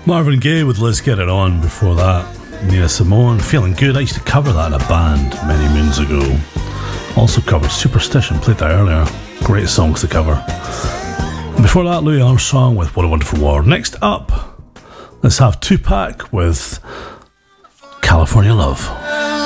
Marvin Gaye with Let's Get It On. Before that, Nina Simone, Feeling Good. I used to cover that in a band many moons ago. Also covered Superstition, played that earlier. Great songs to cover. Before that, Louis Armstrong with What a Wonderful World. Next up, let's have Tupac with California Love.